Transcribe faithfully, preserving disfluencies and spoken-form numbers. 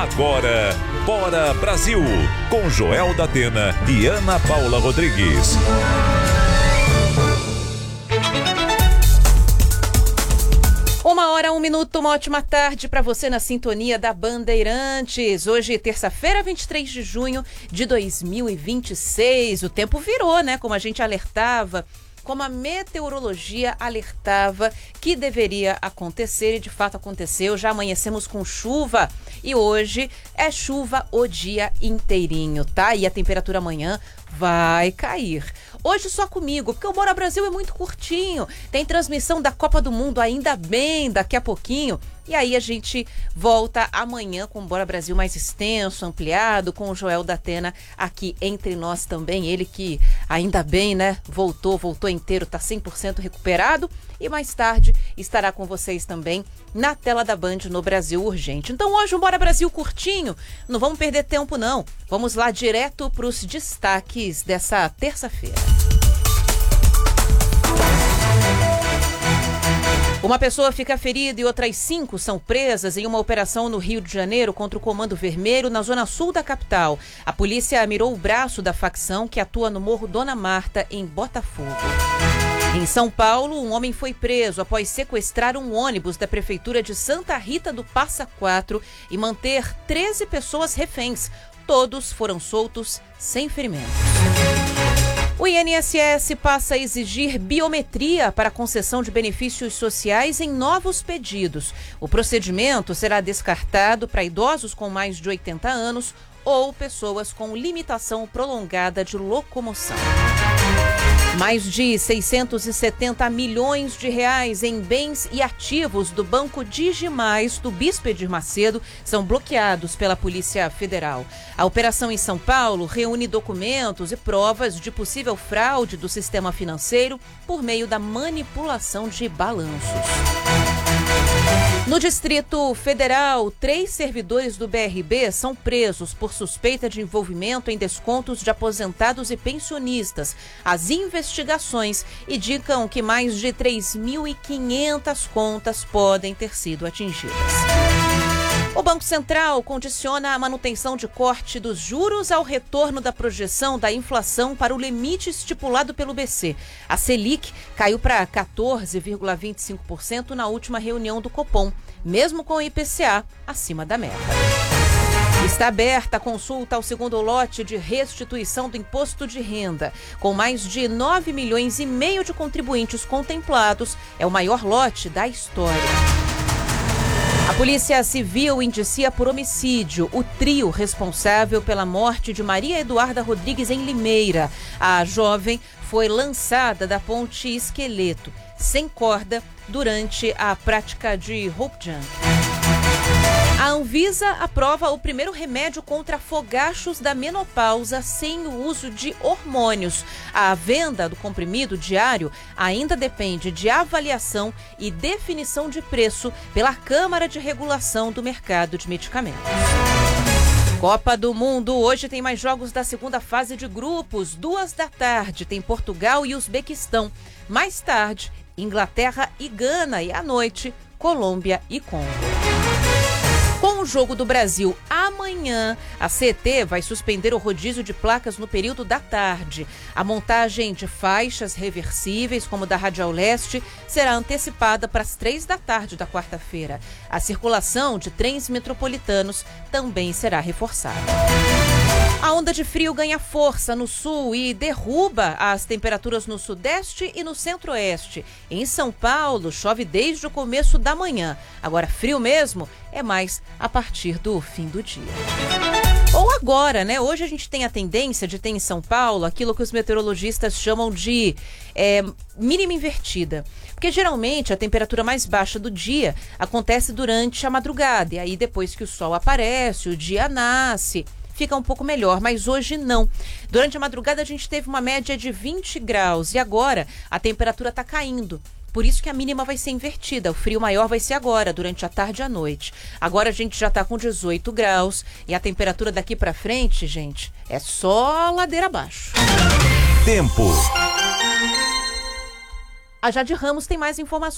Agora, Bora Brasil, com Joel da Atena e Ana Paula Rodrigues. Uma hora, um minuto, uma ótima tarde para você na sintonia da Bandeirantes. Hoje, terça-feira, vinte e três de junho de dois mil e vinte e seis. O tempo virou, né? Como a gente alertava, como a meteorologia alertava que deveria acontecer e de fato aconteceu. Já amanhecemos com chuva e hoje é chuva o dia inteirinho, tá? E a temperatura amanhã vai cair. Hoje só comigo, porque o Bora Brasil é muito curtinho. Tem transmissão da Copa do Mundo ainda bem daqui a pouquinho. E aí a gente volta amanhã com o Bora Brasil mais extenso, ampliado, com o Joel da Atena aqui entre nós também. Ele que ainda bem, né, voltou, voltou inteiro, tá cem por cento recuperado. E mais tarde estará com vocês também na tela da Band no Brasil Urgente. Então hoje um Bora Brasil curtinho, não vamos perder tempo não. Vamos lá direto para os destaques dessa terça-feira. Uma pessoa fica ferida e outras cinco são presas em uma operação no Rio de Janeiro contra o Comando Vermelho, na zona sul da capital. A polícia mirou o braço da facção que atua no Morro Dona Marta, em Botafogo. Em São Paulo, um homem foi preso após sequestrar um ônibus da Prefeitura de Santa Rita do Passa Quatro e manter treze pessoas reféns. Todos foram soltos sem ferimentos. O I N S S passa a exigir biometria para a concessão de benefícios sociais em novos pedidos. O procedimento será descartado para idosos com mais de oitenta anos ou pessoas com limitação prolongada de locomoção. Mais de seiscentos e setenta milhões de reais em bens e ativos do Banco Digimais do Bispo Edir Macedo são bloqueados pela Polícia Federal. A operação em São Paulo reúne documentos e provas de possível fraude do sistema financeiro por meio da manipulação de balanços. No Distrito Federal, três servidores do B R B são presos por suspeita de envolvimento em descontos de aposentados e pensionistas. As investigações indicam que mais de três mil e quinhentas contas podem ter sido atingidas. O Banco Central condiciona a manutenção de corte dos juros ao retorno da projeção da inflação para o limite estipulado pelo B C. A Selic caiu para quatorze vírgula vinte e cinco por cento na última reunião do Copom, mesmo com o I P C A acima da meta. Está aberta a consulta ao segundo lote de restituição do imposto de renda. Com mais de nove milhões e meio de contribuintes contemplados, é o maior lote da história. A Polícia Civil indicia por homicídio o trio responsável pela morte de Maria Eduarda Rodrigues em Limeira. A jovem foi lançada da ponte Esqueleto, sem corda, durante a prática de rope jump. A Anvisa aprova o primeiro remédio contra fogachos da menopausa sem o uso de hormônios. A venda do comprimido diário ainda depende de avaliação e definição de preço pela Câmara de Regulação do Mercado de Medicamentos. Copa do Mundo, hoje tem mais jogos da segunda fase de grupos. Duas da tarde tem Portugal e Uzbequistão. Mais tarde, Inglaterra e Gana. E à noite, Colômbia e Congo. Com o jogo do Brasil amanhã, a C E T vai suspender o rodízio de placas no período da tarde. A montagem de faixas reversíveis, como da Radial Leste, será antecipada para as três da tarde da quarta-feira. A circulação de trens metropolitanos também será reforçada. A onda de frio ganha força no sul e derruba as temperaturas no sudeste e no centro-oeste. Em São Paulo, chove desde o começo da manhã. Agora, frio mesmo é mais a partir do fim do dia. Ou agora, né? Hoje a gente tem a tendência de ter em São Paulo aquilo que os meteorologistas chamam de é, mínima invertida. Porque geralmente a temperatura mais baixa do dia acontece durante a madrugada. E aí depois que o sol aparece, o dia nasce, fica um pouco melhor, mas hoje não. Durante a madrugada a gente teve uma média de vinte graus e agora a temperatura está caindo. Por isso que a mínima vai ser invertida. O frio maior vai ser agora, durante a tarde e a noite. Agora a gente já está com dezoito graus e a temperatura daqui para frente, gente, é só ladeira abaixo. Tempo. A Jade Ramos tem mais informações.